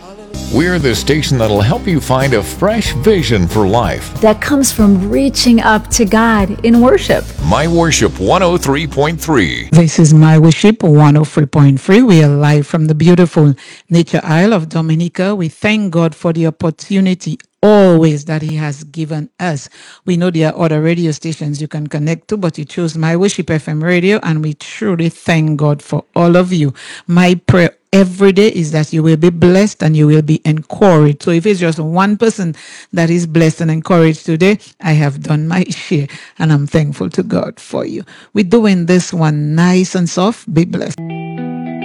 We're the station that'll help you find a fresh vision for life. That comes from reaching up to God in worship. My Worship 103.3. This is My Worship 103.3. We are live from the beautiful Nature Isle of Dominica. We thank God for the opportunity always that He has given us. We know there are other radio stations you can connect to, but you chose My Worship FM radio, and we truly thank God for all of you. My prayer every day is that you will be blessed and you will be encouraged. So if it's just one person that is blessed and encouraged today, I have done my share, and I'm thankful to God for you. We're doing this one nice and soft. Be blessed.